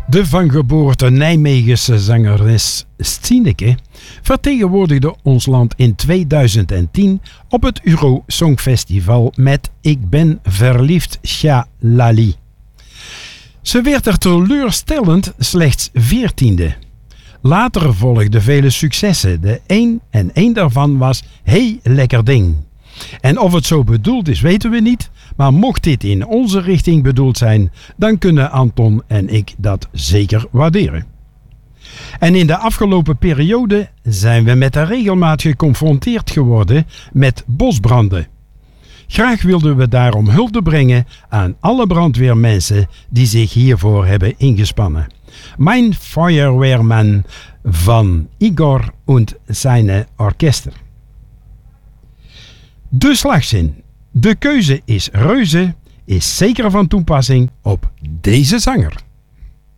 De van geboorte Nijmeegse zangeres Stieneke vertegenwoordigde ons land in 2010 op het Euro Songfestival met Ik ben verliefd, Shalali. Ze werd er teleurstellend slechts 14e. Later volgden vele successen. De een daarvan was Hey Lekker Ding. En of het zo bedoeld is, weten we niet. Maar mocht dit in onze richting bedoeld zijn, dan kunnen Anton en ik dat zeker waarderen. En in de afgelopen periode zijn we met de regelmaat geconfronteerd geworden met bosbranden. Graag wilden we daarom hulde brengen aan alle brandweermensen die zich hiervoor hebben ingespannen. Mein Feuerwehrmann van Igor und seine Orchester. De slagzin. De keuze is reuze is zeker van toepassing op deze zanger.